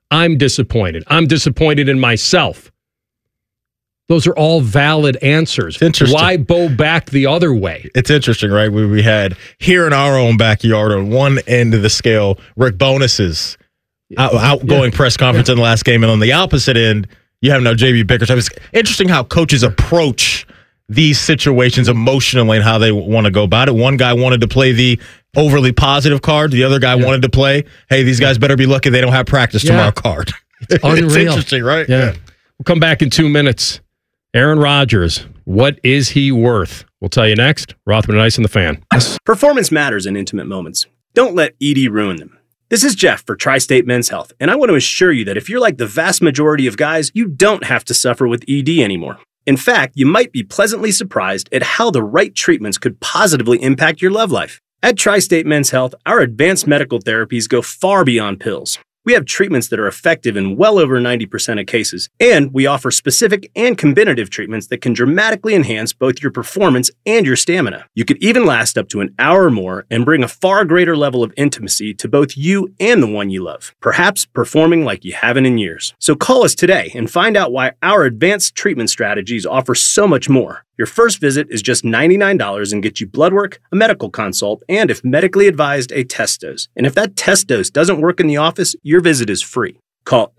I'm disappointed. I'm disappointed in myself. Those are all valid answers. Why bow back the other way? It's interesting, right? We had here in our own backyard on one end of the scale, Rick Bonus's outgoing press conference in the last game, and on the opposite end, you have now JB Bickerstaff. It's interesting how coaches approach these situations emotionally and how they want to go about it. One guy wanted to play the overly positive card. The other guy wanted to play, hey, these guys better be lucky they don't have practice tomorrow card. It's unreal. It's interesting, right? Yeah. We'll come back in 2 minutes. Aaron Rodgers, what is he worth? We'll tell you next. Rothman and Ice and the Fan. Performance matters in intimate moments. Don't let ED ruin them. This is Jeff for Tri-State Men's Health, and I want to assure you that if you're like the vast majority of guys, you don't have to suffer with ED anymore. In fact, you might be pleasantly surprised at how the right treatments could positively impact your love life. At Tri-State Men's Health, our advanced medical therapies go far beyond pills. We have treatments that are effective in well over 90% of cases, and we offer specific and combinative treatments that can dramatically enhance both your performance and your stamina. You could even last up to an hour or more and bring a far greater level of intimacy to both you and the one you love, perhaps performing like you haven't in years. So call us today and find out why our advanced treatment strategies offer so much more. Your first visit is just $99 and gets you blood work, a medical consult, and if medically advised, a test dose. And if that test dose doesn't work in the office, your visit is free. Call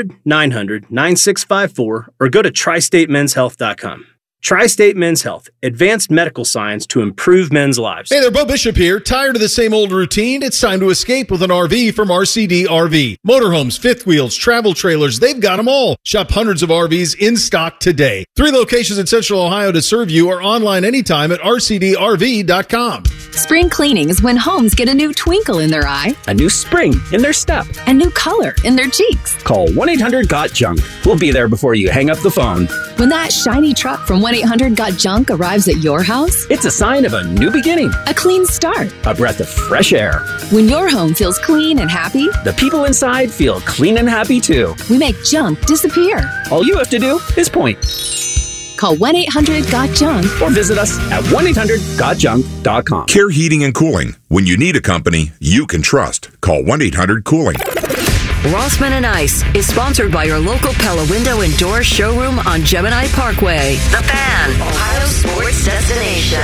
800-900-9654 or go to tristatemenshealth.com. Tri-State Men's Health, advanced medical science to improve men's lives. Hey there, Bo Bishop here. Tired of the same old routine? It's time to escape with an RV from RCD RV. Motorhomes, fifth wheels, travel trailers, they've got them all. Shop hundreds of RVs in stock today. 3 locations in Central Ohio to serve you or online anytime at rcdrv.com. Spring cleaning is when homes get a new twinkle in their eye, a new spring in their step, a new color in their cheeks. Call 1-800-GOT-JUNK. We'll be there before you hang up the phone. When that shiny truck from 1-800-GOT-JUNK arrives at your house, it's a sign of a new beginning, a clean start, a breath of fresh air. When your home feels clean and happy, the people inside feel clean and happy too. We make junk disappear. All you have to do is point. Call 1-800-GOT-JUNK or visit us at 1-800-GOT-JUNK.com. Care Heating and Cooling. When you need a company you can trust, call 1-800-COOLING. Rothman and Ice is sponsored by your local Pella Window and Door showroom on Gemini Parkway. The Fan, Ohio's sports destination.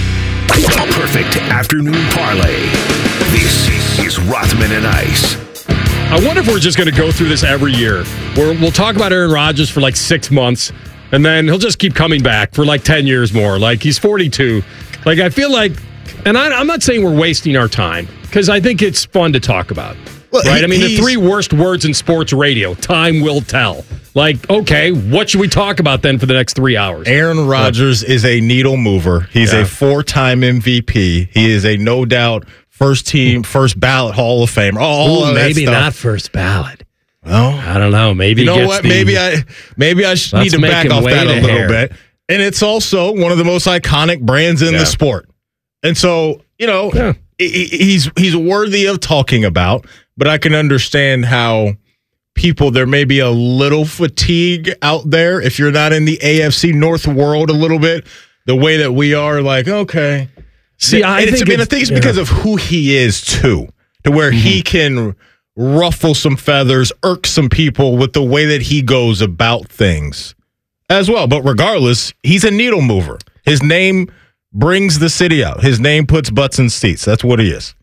Perfect afternoon parlay. This is Rothman and Ice. I wonder if we're just going to go through this every year. We'll talk about Aaron Rodgers for like 6 months, and then he'll just keep coming back for like 10 years more. Like, he's 42. Like, I feel like, and I'm not saying we're wasting our time, because I think it's fun to talk about. Well, right? I mean, the 3 worst words in sports radio, time will tell. Like, okay, what should we talk about then for the next 3 hours? Aaron Rodgers is a needle mover. He's a 4-time MVP. He is a no doubt first ballot Hall of Famer. All of maybe that stuff. Not first ballot. Well, I don't know. Maybe you know what? Maybe I need to back off that a little bit. And it's also one of the most iconic brands in the sport. And so, you know, he's worthy of talking about. But I can understand how there may be a little fatigue out there if you're not in the AFC North world a little bit, the way that we are, like, okay. See, I think it's because of who he is, too, to where he can ruffle some feathers, irk some people with the way that he goes about things as well. But regardless, he's a needle mover. His name brings the city out. His name puts butts in seats. That's what he is.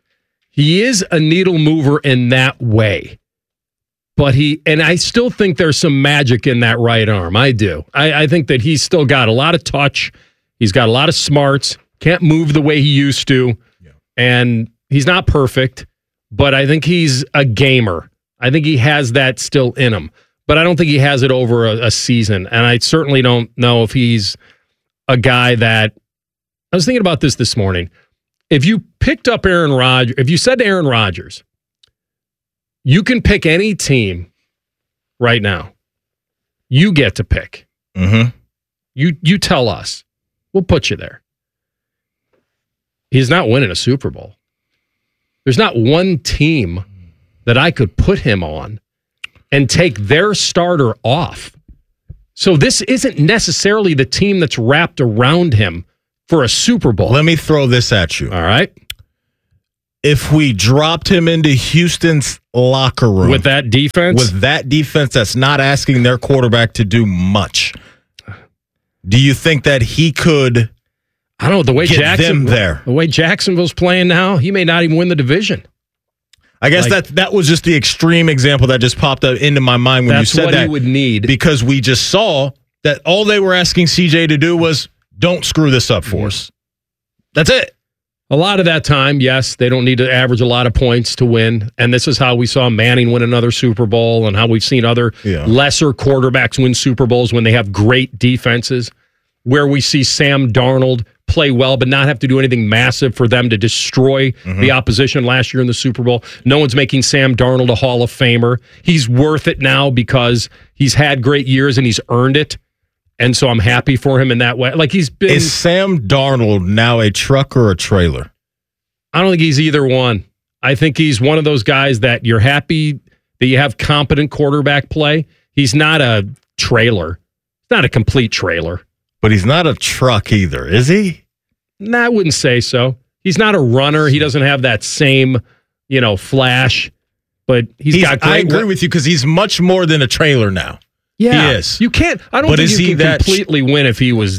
He is a needle mover in that way. But I still think there's some magic in that right arm. I do. I think that he's still got a lot of touch. He's got a lot of smarts. Can't move the way he used to. Yeah. And he's not perfect, but I think he's a gamer. I think he has that still in him. But I don't think he has it over a season. And I certainly don't know if he's a guy that... I was thinking about this morning. If you picked up Aaron Rodgers, if you said to Aaron Rodgers, you can pick any team right now. You get to pick. Mm-hmm. You tell us. We'll put you there. He's not winning a Super Bowl. There's not one team that I could put him on and take their starter off. So this isn't necessarily the team that's wrapped around him for a Super Bowl. Let me throw this at you. All right. if we dropped him into Houston's locker room with that defense, that's not asking their quarterback to do much, do you think that he could? I don't know, the way the way Jacksonville's playing now, he may not even win the division. I guess that was just the extreme example that just popped up into my mind when you said that. That's what he would need. Because we just saw that all they were asking CJ to do was, don't screw this up for us. That's it. A lot of that time, yes, they don't need to average a lot of points to win. And this is how we saw Manning win another Super Bowl and how we've seen other lesser quarterbacks win Super Bowls when they have great defenses, where we see Sam Darnold play well but not have to do anything massive for them to destroy the opposition last year in the Super Bowl. No one's making Sam Darnold a Hall of Famer. He's worth it now because he's had great years and he's earned it. And so I'm happy for him in that way. Like he's been. Is Sam Darnold now a truck or a trailer? I don't think he's either one. I think he's one of those guys that you're happy that you have competent quarterback play. He's not a trailer. He's not a complete trailer. But he's not a truck either, is he? Nah, I wouldn't say so. He's not a runner. He doesn't have that same, flash. But he's got great. I agree with you because he's much more than a trailer now. Yeah, he is. You can't. I don't think you can completely win if he was.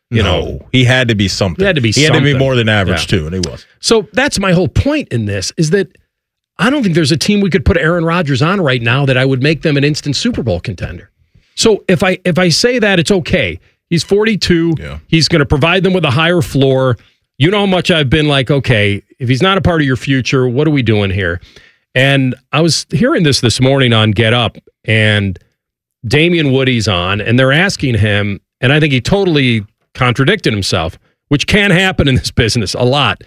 He had to be something. He had to be more than average too, and he was. So that's my whole point in this: is that I don't think there's a team we could put Aaron Rodgers on right now that I would make them an instant Super Bowl contender. So if I say that, it's okay. He's 42. Yeah. He's going to provide them with a higher floor. You know how much I've been like, okay, if he's not a part of your future, what are we doing here? And I was hearing this morning on Get Up, and Damian Woody's on, and they're asking him, and I think he totally contradicted himself, which can happen in this business a lot.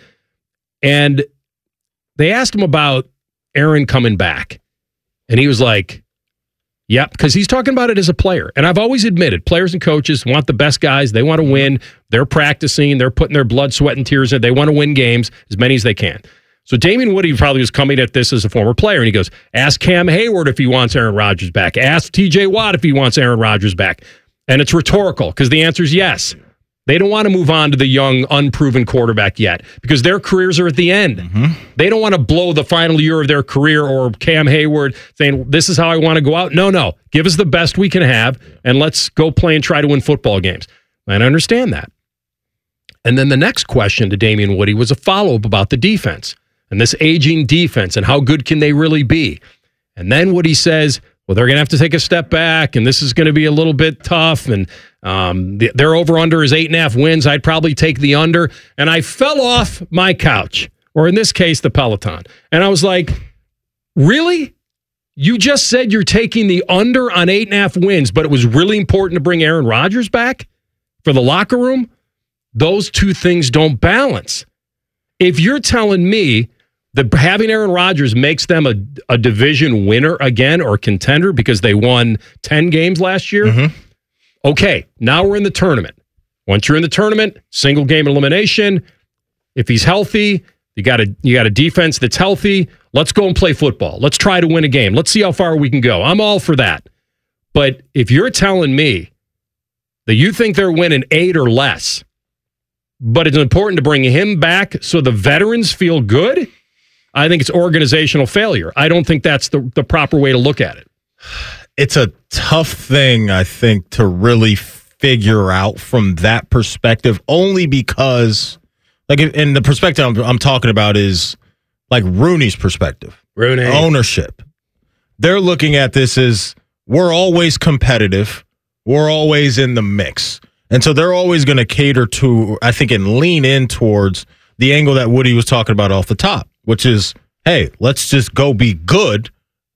And they asked him about Aaron coming back, and he was like, yep, because he's talking about it as a player. And I've always admitted, players and coaches want the best guys. They want to win. They're practicing. They're putting their blood, sweat, and tears in. They want to win games, as many as they can. So Damian Woody probably was coming at this as a former player, and he goes, ask Cam Hayward if he wants Aaron Rodgers back. Ask T.J. Watt if he wants Aaron Rodgers back. And it's rhetorical, because the answer is yes. They don't want to move on to the young, unproven quarterback yet because their careers are at the end. They don't want to blow the final year of their career or Cam Hayward saying, this is how I want to go out. No. Give us the best we can have, and let's go play and try to win football games. And I understand that. And then the next question to Damian Woody was a follow-up about the defense and this aging defense and how good can they really be. And then Woody says, well, they're going to have to take a step back, and this is going to be a little bit tough, and their over-under is 8.5 wins. I'd probably take the under. And I fell off my couch, or in this case, the Peloton. And I was like, really? You just said you're taking the under on 8.5 wins, but it was really important to bring Aaron Rodgers back for the locker room? Those two things don't balance. If you're telling me that having Aaron Rodgers makes them a division winner again or contender because they won 10 games last year, okay, now we're in the tournament. Once you're in the tournament, single game elimination. If he's healthy, you got a defense that's healthy. Let's go and play football. Let's try to win a game. Let's see how far we can go. I'm all for that. But if you're telling me that you think they're winning 8 or less, but it's important to bring him back so the veterans feel good, I think it's organizational failure. I don't think that's the proper way to look at it. It's a tough thing, I think, to really figure out from that perspective, only because, like, in the perspective I'm talking about is like Rooney's perspective. Rooney. Ownership. They're looking at this as we're always competitive. We're always in the mix. And so they're always going to cater to, I think, and lean in towards the angle that Woody was talking about off the top, which is, hey, let's just go be good,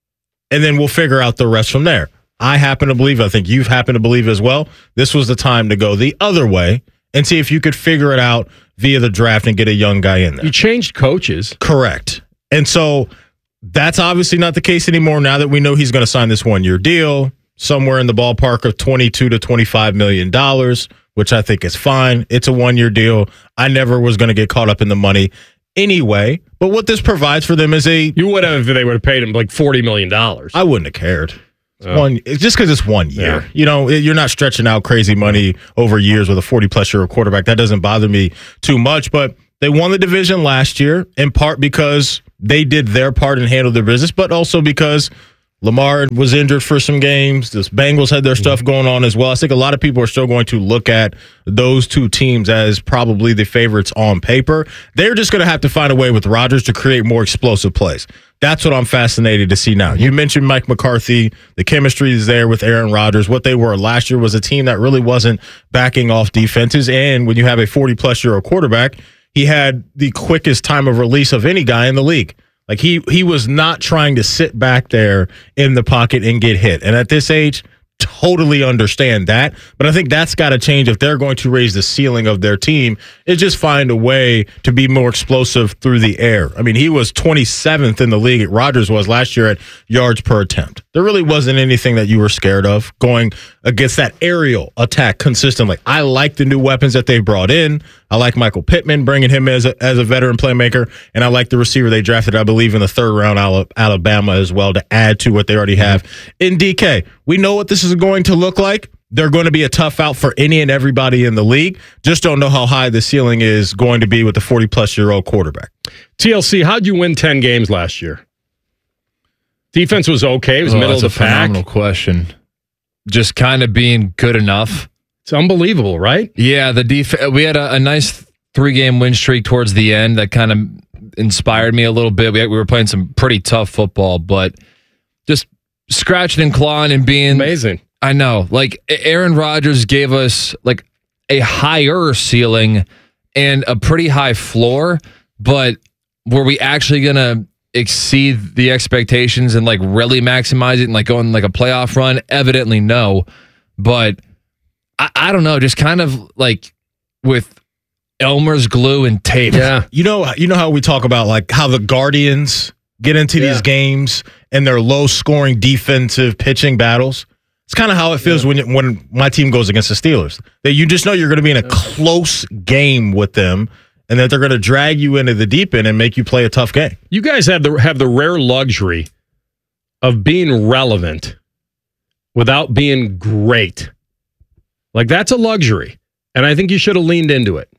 and then we'll figure out the rest from there. I happen to believe, I think you've happened to believe as well, this was the time to go the other way and see if you could figure it out via the draft and get a young guy in there. You changed coaches. Correct. And so that's obviously not the case anymore now that we know he's going to sign this one-year deal, somewhere in the ballpark of $22 to $25 million, which I think is fine. It's a one-year deal. I never was going to get caught up in the money anyway. But what this provides for them is You would have if they would have paid him like $40 million. I wouldn't have cared. It's just because it's 1 year. Yeah. You know, you're not stretching out crazy money over years with a 40-plus year quarterback. That doesn't bother me too much. But They won the division last year, in part because they did their part and handled their business, but also because Lamar was injured for some games. The Bengals had their stuff going on as well. I think a lot of people are still going to look at those two teams as probably the favorites on paper. They're just going to have to find a way with Rodgers to create more explosive plays. That's what I'm fascinated to see now. You mentioned Mike McCarthy. The chemistry is there with Aaron Rodgers. What they were last year was a team that really wasn't backing off defenses. And when you have a 40-plus-year-old quarterback, he had the quickest time of release of any guy in the league. Like he was not trying to sit back there in the pocket and get hit. And at this age, totally understand that. But I think that's got to change if they're going to raise the ceiling of their team. Is just find a way to be more explosive through the air. I mean, he was 27th in the league. Rodgers was last year at yards per attempt. There really wasn't anything that you were scared of going against that aerial attack consistently. I like the new weapons that they brought in. I like Michael Pittman, bringing him as a veteran playmaker, and I like the receiver they drafted, I believe, in the third round, Alabama as well, to add to what they already have in DK. We know what this is going to look like. They're going to be a tough out for any and everybody in the league. Just don't know how high the ceiling is going to be with the 40-plus-year-old quarterback. TLC, how'd you win 10 games last year? Defense was okay. It was middle of the pack. Phenomenal question. Just kind of being good enough. It's unbelievable, right? Yeah, the we had a nice 3-game win streak towards the end that kind of inspired me a little bit. We were playing some pretty tough football, but just scratching and clawing and being amazing. I know. Like Aaron Rodgers gave us like a higher ceiling and a pretty high floor, but were we actually going to exceed the expectations and like really maximize it and like go on like a playoff run? Evidently no. But I don't know, just kind of like with Elmer's glue and tape. Yeah. You know how we talk about like how the Guardians get into these games and their low scoring defensive pitching battles. It's kind of how it feels when my team goes against the Steelers. That you just know you're going to be in a close game with them, and that they're going to drag you into the deep end and make you play a tough game. You guys have the rare luxury of being relevant without being great. Like, that's a luxury, and I think you should have leaned into it.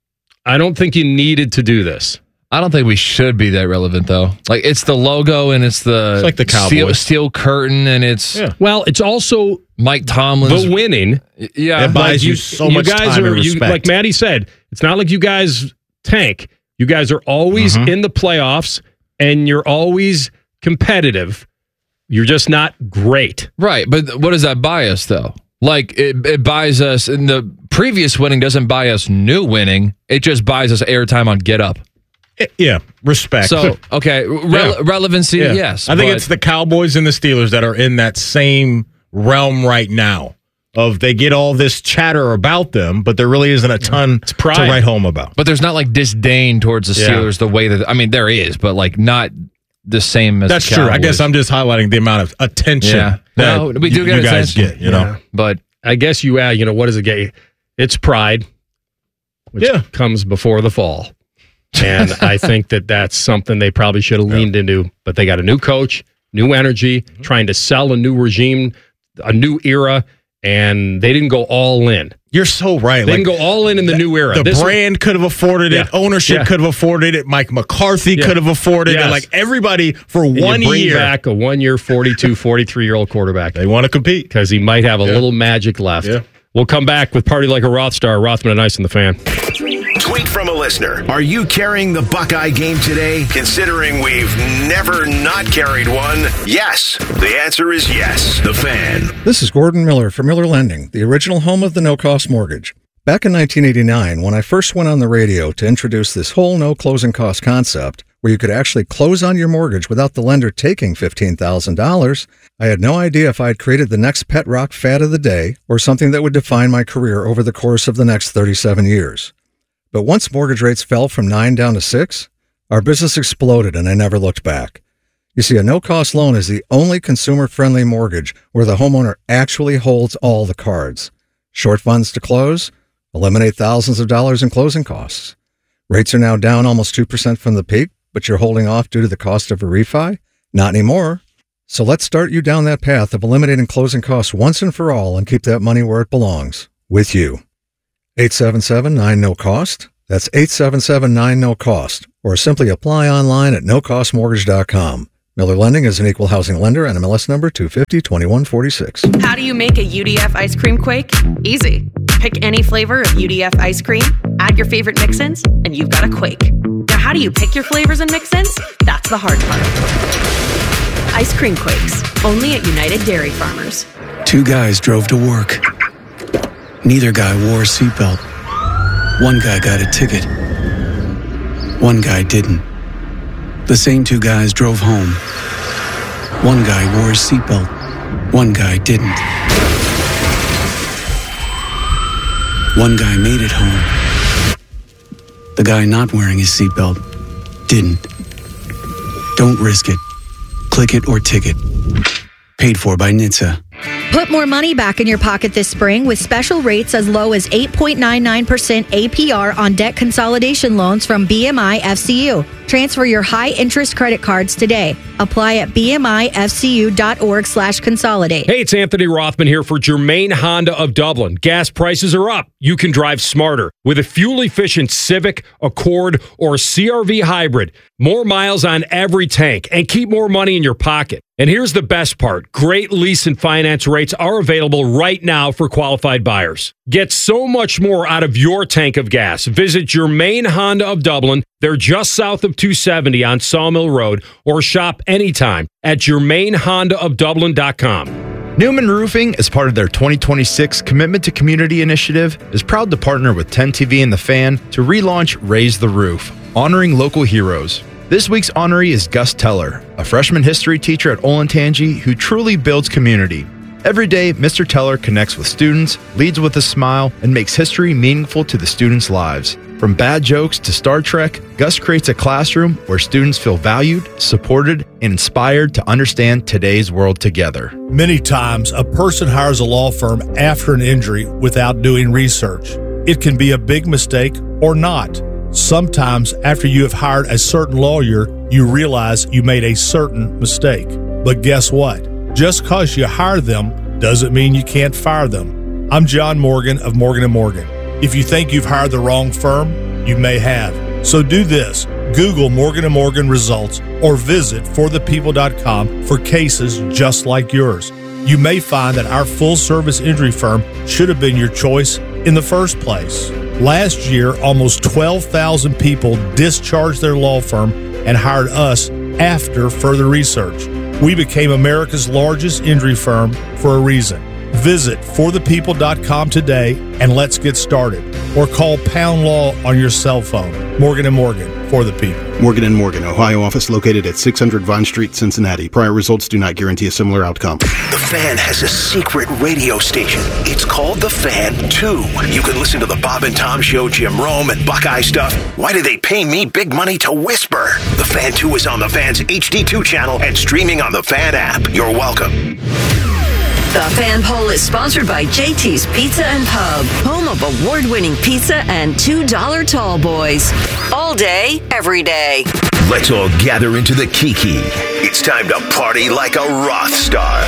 I don't think you needed to do this. I don't think we should be that relevant, though. Like, it's the logo, and it's like the Cowboys. Steel curtain, and it's... Yeah. Well, it's also... Mike Tomlin's... The winning. Yeah. It buys you so much time and respect. Like Maddie said, it's not like you guys tank. You guys are always in the playoffs, and you're always competitive. You're just not great. Right, but what does that buy us, though? Like, it buys us... And the previous winning doesn't buy us new winning. It just buys us airtime on Get Up. Yeah, respect. So, okay, relevancy, yes. I think it's the Cowboys and the Steelers that are in that same realm right now. Of they get all this chatter about them, but there really isn't a ton to write home about. But there's not like disdain towards the Steelers the way that, I mean, there is, but like not the same as That's the Cowboys. True. I guess I'm just highlighting the amount of attention that we do get you guys attention. get, you know. But I guess you add, what does it get? It's pride, which comes before the fall. And I think that that's something they probably should have leaned into. But they got a new coach, new energy, trying to sell a new regime, a new era, and they didn't go all in. You're so right. They didn't go all in the new era. The brand could have afforded it. Ownership could have afforded it. Mike McCarthy could have afforded it. Like everybody for and 1 year. Bring back a 1 year, 42, 43-year-old quarterback. They want to compete. Because he might have a little magic left. Yeah. We'll come back with Party Like a Roth Star, Rothman and Ice and the Fan. Tweet from a listener. Are you carrying the Buckeye game today? Considering we've never not carried one? Yes. The answer is yes. The Fan. This is Gordon Miller from Miller Lending, the original home of the no-cost mortgage. Back in 1989, when I first went on the radio to introduce this whole no closing cost concept, where you could actually close on your mortgage without the lender taking $15,000, I had no idea if I had created the next pet rock fad of the day or something that would define my career over the course of the next 37 years. But once mortgage rates fell from 9 down to 6, our business exploded and I never looked back. You see, a no-cost loan is the only consumer-friendly mortgage where the homeowner actually holds all the cards. Short funds to close, eliminate thousands of dollars in closing costs. Rates are now down almost 2% from the peak, but you're holding off due to the cost of a refi? Not anymore. So let's start you down that path of eliminating closing costs once and for all and keep that money where it belongs, with you. 877-9-NO-COST, That's 877-9-NO-COST, or simply apply online at nocostmortgage.com. Miller Lending is an equal housing lender, and MLS number 250-2146. How do you make a UDF ice cream quake? Easy. Pick any flavor of UDF ice cream, add your favorite mix-ins, and you've got a quake. Now, how do you pick your flavors and mix-ins? That's the hard part. Ice cream quakes, only at United Dairy Farmers. 2 guys drove to work. Neither guy wore a seatbelt. One guy got a ticket. One guy didn't. The same 2 guys drove home. One guy wore a seatbelt. One guy didn't. One guy made it home. The guy not wearing his seatbelt didn't. Don't risk it. Click it or ticket. Paid for by NHTSA. Put more money back in your pocket this spring with special rates as low as 8.99% APR on debt consolidation loans from BMI FCU. Transfer your high-interest credit cards today. Apply at bmifcu.org/consolidate. Hey, it's Anthony Rothman here for Germain Honda of Dublin. Gas prices are up. You can drive smarter with a fuel-efficient Civic, Accord, or CR-V hybrid. More miles on every tank and keep more money in your pocket. And here's the best part. Great lease and finance rates are available right now for qualified buyers. Get so much more out of your tank of gas. Visit Germain Honda of Dublin. They're just south of 270 on Sawmill Road, or shop anytime at GermainHondaofDublin.com. Newman Roofing, as part of their 2026 Commitment to Community initiative, is proud to partner with 10TV and The Fan to relaunch Raise the Roof, honoring local heroes. This week's honoree is Gus Teller, a freshman history teacher at Olentangy who truly builds community. Every day, Mr. Teller connects with students, leads with a smile, and makes history meaningful to the students' lives. From bad jokes to Star Trek, Gus creates a classroom where students feel valued, supported, and inspired to understand today's world together. Many times, a person hires a law firm after an injury without doing research. It can be a big mistake or not. Sometimes, after you have hired a certain lawyer, you realize you made a certain mistake. But guess what? Just because you hire them doesn't mean you can't fire them. I'm John Morgan of Morgan & Morgan. If you think you've hired the wrong firm, you may have. So do this. Google Morgan & Morgan results or visit forthepeople.com for cases just like yours. You may find that our full-service injury firm should have been your choice in the first place. Last year, almost 12,000 people discharged their law firm and hired us after further research. We became America's largest injury firm for a reason. Visit forthepeople.com today and let's get started. Or call Pound Law on your cell phone. Morgan & Morgan, for the people. Morgan & Morgan, Ohio office located at 600 Vine Street, Cincinnati. Prior results do not guarantee a similar outcome. The Fan has a secret radio station. It's called The Fan 2. You can listen to the Bob and Tom Show, Jim Rome, and Buckeye stuff. Why do they pay me big money to whisper? The Fan 2 is on the Fan's HD2 channel and streaming on the Fan app. You're welcome. The Fan Poll is sponsored by JT's Pizza and Pub, home of award-winning pizza and $2 tall boys. All day, every day. Let's all gather into the Kiki. It's time to party like a Roth star.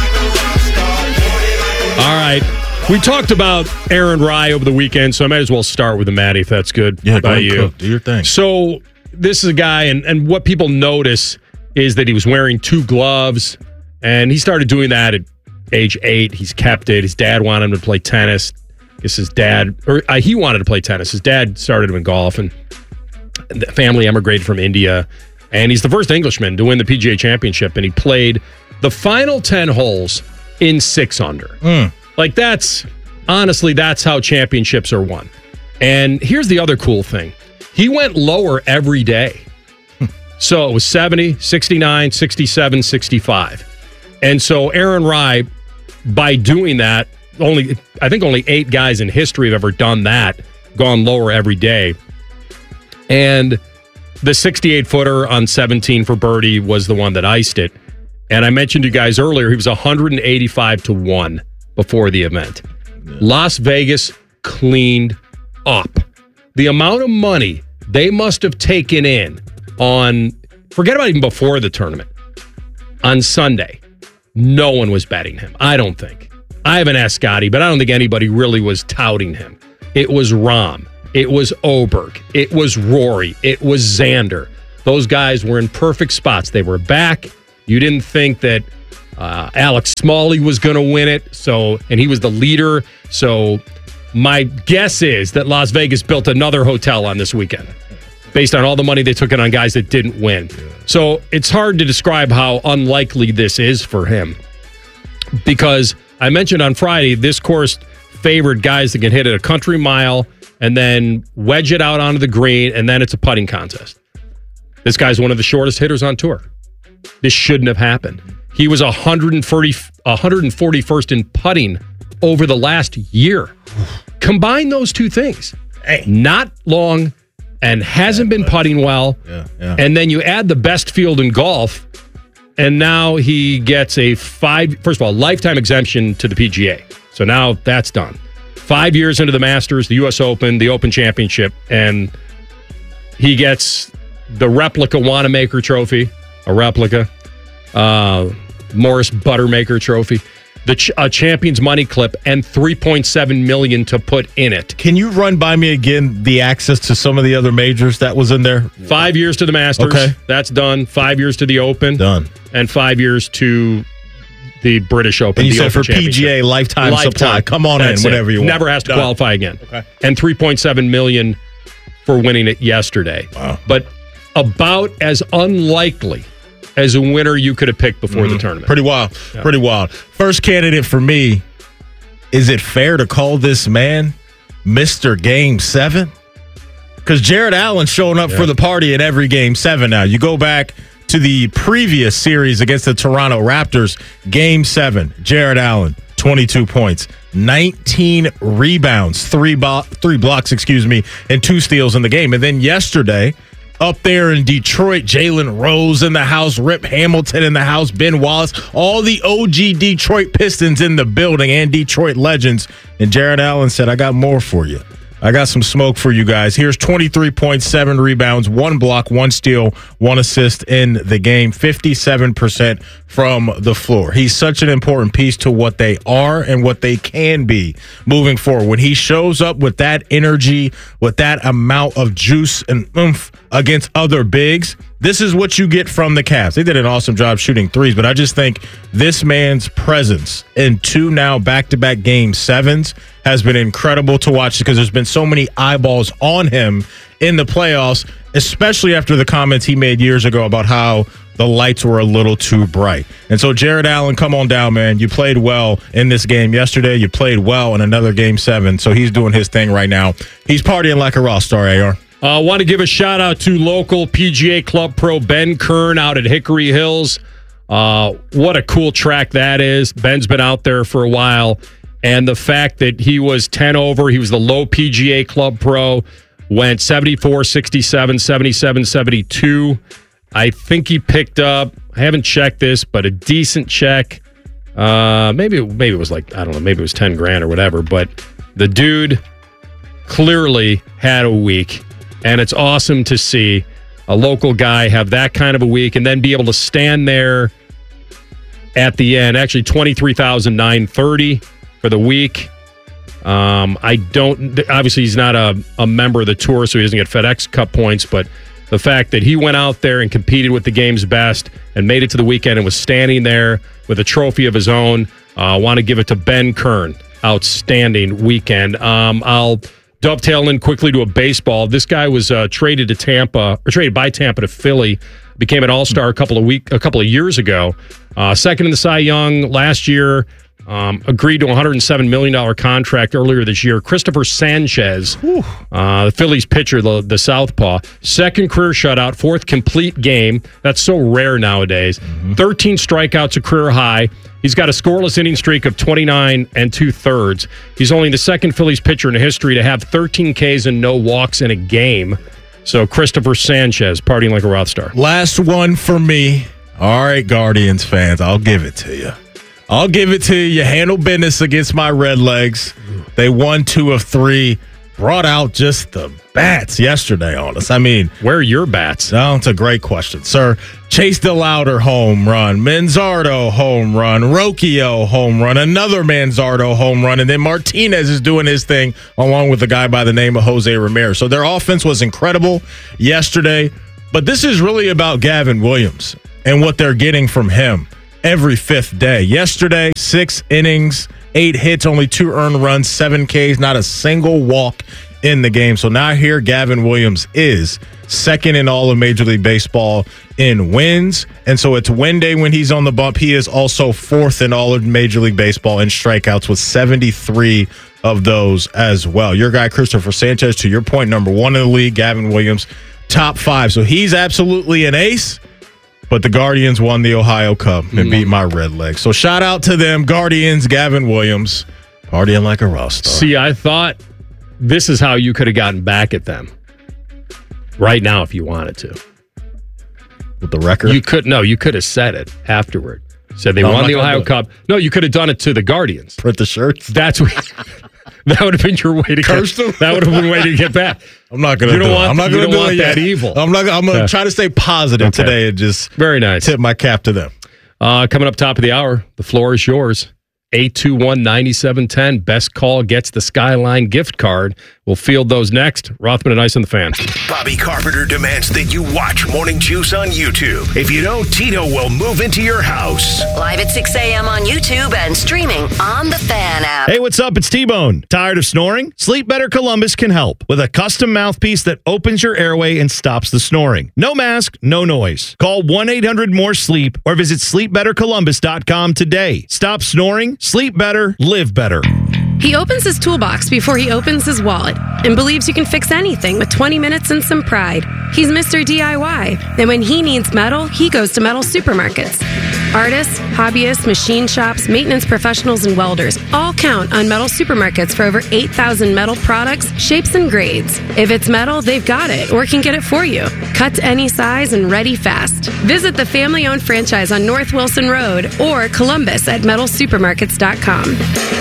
All right. We talked about Aaron Rye over the weekend, so I might as well start with the Matty, if that's good. Yeah, go ahead, Cook. Do your thing. So this is a guy, and what people notice is that he was wearing 2 gloves, and he started doing that at age 8. He's kept it. His dad wanted him to play tennis. I guess his dad, he wanted to play tennis. His dad started him in golf, and the family emigrated from India. And he's the first Englishman to win the PGA Championship, and he played the final 10 holes in 6 under. Like, that's how championships are won. And here's the other cool thing. He went lower every day. So it was 70, 69, 67, 65. And so Aaron Rye, by doing that, I think only 8 guys in history have ever done that, gone lower every day. And the 68-footer on 17 for birdie was the one that iced it. And I mentioned to you guys earlier, he was 185-1 before the event. Las Vegas cleaned up. The amount of money they must have taken in on, forget about even before the tournament, on Sunday. No one was betting him, I don't think. I haven't asked Scotty, but I don't think anybody really was touting him. It was Rahm. It was Oberg. It was Rory. It was Xander. Those guys were in perfect spots. They were back. You didn't think that Alex Smalley was going to win it, and he was the leader. So my guess is that Las Vegas built another hotel on this weekend based on all the money they took in on guys that didn't win. So it's hard to describe how unlikely this is for him, because I mentioned on Friday, this course favored guys that can hit it a country mile and then wedge it out onto the green, and then it's a putting contest. This guy's one of the shortest hitters on tour. This shouldn't have happened. He was 141st in putting over the last year. Combine those two things. Not long and hasn't been putting well. And then you add the best field in golf, and now he gets first of all, lifetime exemption to the PGA. So now that's done. 5 years into the Masters, the U.S. Open, the Open Championship, and he gets the replica Wanamaker Trophy, a replica, Morris Buttermaker Trophy, a Champions Money Clip, and $3.7 million to put in it. Can you run by me again the access to some of the other majors that was in there? 5 years to the Masters. Okay. That's done. 5 years to the Open. Done. And 5 years to the British Open. And you said for PGA, lifetime supply. Come on in, whatever you want. Never has to qualify again. Okay. And $3.7 million for winning it yesterday. Wow. But about as unlikely as a winner you could have picked before the tournament. Pretty wild. Yeah. Pretty wild. First candidate for me, is it fair to call this man Mr. Game 7? Because Jared Allen's showing up for the party in every Game 7 now. You go back to the previous series against the Toronto Raptors, Game 7, Jared Allen, 22 points, 19 rebounds, three blocks, and 2 steals in the game. And then yesterday, up there in Detroit, Jalen Rose in the house, Rip Hamilton in the house, Ben Wallace, all the OG Detroit Pistons in the building and Detroit legends. And Jared Allen said, I got more for you. I got some smoke for you guys. Here's 23.7 rebounds, 1 block, 1 steal, 1 assist in the game, 57% from the floor. He's such an important piece to what they are and what they can be moving forward. When he shows up with that energy, with that amount of juice and oomph against other bigs, this is what you get from the Cavs. They did an awesome job shooting threes, but I just think this man's presence in 2 now back-to-back Game 7s has been incredible to watch, because there's been so many eyeballs on him in the playoffs, especially after the comments he made years ago about how the lights were a little too bright. And so, Jared Allen, come on down, man. You played well in this game yesterday. You played well in another Game 7, so he's doing his thing right now. He's partying like a rock star, AR. I want to give a shout-out to local PGA Club pro Ben Kern out at Hickory Hills. What a cool track that is. Ben's been out there for a while, and the fact that he was 10 over, he was the low PGA Club pro, went 74, 67, 77, 72. I think he picked up, I haven't checked this, but a decent check. Maybe it was like, I don't know, maybe it was 10 grand or whatever, but the dude clearly had a week. And it's awesome to see a local guy have that kind of a week and then be able to stand there at the end. Actually, $23,930 for the week. Obviously, he's not a member of the tour, so he doesn't get FedEx Cup points, but the fact that he went out there and competed with the game's best and made it to the weekend and was standing there with a trophy of his own, I want to give it to Ben Kern. Outstanding weekend. I'll dovetail in quickly to a baseball. This guy was traded by Tampa to Philly. Became an all-star a couple of years ago. Second in the Cy Young last year. Agreed to a $107 million contract earlier this year. Christopher Sanchez, the Phillies pitcher, the southpaw. Second career shutout, 4th complete game. That's so rare nowadays. 13 strikeouts, a career high. He's got a scoreless inning streak of 29 2/3. He's only the second Phillies pitcher in history to have 13 Ks and no walks in a game. So Christopher Sanchez, partying like a rock star. Last one for me. All right, Guardians fans, I'll give it to you. You handled business against my Redlegs. They won 2 of 3. Brought out just the bats yesterday on us. I mean, where are your bats? Oh, it's a great question, sir. Chase DeLauder home run, Manzardo home run, Rocchio home run, another Manzardo home run, and then Martinez is doing his thing along with a guy by the name of Jose Ramirez. So their offense was incredible yesterday, but this is really about Gavin Williams and what they're getting from him every fifth day. Yesterday, 6 innings, 8 hits, only 2 earned runs, 7 Ks, not a single walk in the game. So now here Gavin Williams is second in all of Major League Baseball in wins. And so it's win day when he's on the bump. He is also 4th in all of Major League Baseball in strikeouts with 73 of those as well. Your guy, Christopher Sanchez, to your point, number 1 in the league, Gavin Williams, top 5. So he's absolutely an ace. But the Guardians won the Ohio Cup and beat my Red Legs. So shout out to them, Guardians, Gavin Williams, partying like a rock star. See, I thought this is how you could have gotten back at them right now if you wanted to. With the record? You could have said it afterward. Said they won the Ohio Cup. No, you could have done it to the Guardians. Print the shirts? That's what... That would have been your way to curse them. That would have been a way to get back. I'm not going to do it. I'm not going to do that evil. I'm going to try to stay positive today and just very nice. Tip my cap to them. Coming up top of the hour, the floor is yours. 821-9710. Best call gets the Skyline gift card. We'll field those next. Rothman and Ice on the Fan. Bobby Carpenter demands that you watch Morning Juice on YouTube. If you don't, Tito will move into your house. Live at 6 a.m. on YouTube and streaming on the Fan app. Hey, what's up? It's T-Bone. Tired of snoring? Sleep Better Columbus can help with a custom mouthpiece that opens your airway and stops the snoring. No mask, no noise. Call 1-800-MORE-SLEEP or visit sleepbettercolumbus.com today. Stop snoring, sleep better, live better. He opens his toolbox before he opens his wallet and believes you can fix anything with 20 minutes and some pride. He's Mr. DIY. And when he needs metal, he goes to Metal Supermarkets. Artists, hobbyists, machine shops, maintenance professionals, and welders all count on Metal Supermarkets for over 8,000 metal products, shapes, and grades. If it's metal, they've got it or can get it for you. Cut to any size and ready fast. Visit the family-owned franchise on North Wilson Road or Columbus at metalsupermarkets.com.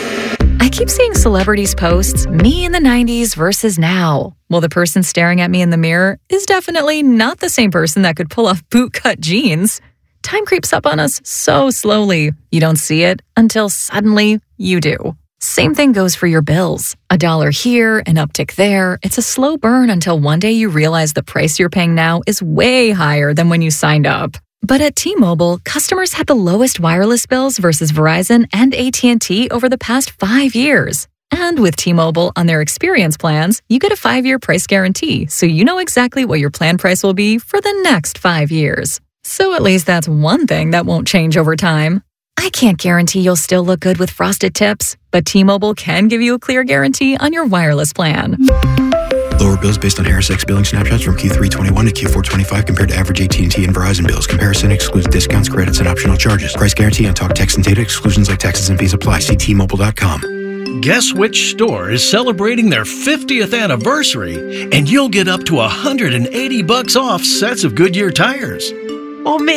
I keep seeing celebrities posts, me in the 90s versus now. Well, the person staring at me in the mirror is definitely not the same person that could pull off bootcut jeans. Time creeps up on us so slowly. You don't see it until suddenly you do. Same thing goes for your bills. $1 here, an uptick there. It's a slow burn until one day you realize the price you're paying now is way higher than when you signed up. But at T-Mobile, customers had the lowest wireless bills versus Verizon and AT&T over the past 5 years. And with T-Mobile on their experience plans, you get a 5-year price guarantee, so you know exactly what your plan price will be for the next 5 years. So at least that's one thing that won't change over time. I can't guarantee you'll still look good with frosted tips, but T-Mobile can give you a clear guarantee on your wireless plan. Lower bills based on HarrisX billing snapshots from Q3 21 to Q4 25 compared to average AT&T and Verizon bills. Comparison excludes discounts, credits, and optional charges. Price guarantee on talk, text, and data. Exclusions like taxes and fees apply. See T-Mobile.com. Guess which store is celebrating their 50th anniversary, and you'll get up to $180 off sets of Goodyear tires. Oh, man.